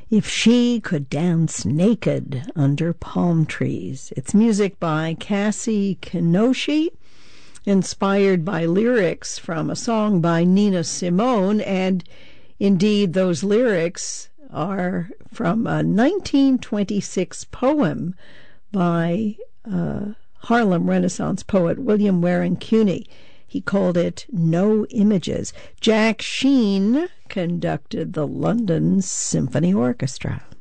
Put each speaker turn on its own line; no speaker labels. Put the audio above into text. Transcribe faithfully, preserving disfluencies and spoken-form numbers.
If She Could Dance Naked Under Palm Trees. It's music by Cassie Kinoshi, inspired by lyrics from a song by Nina Simone, and indeed those lyrics are from a nineteen twenty-six poem by uh, Harlem Renaissance poet William Waring Cuny. He called it No Images. Jack Sheen conducted the London Symphony Orchestra.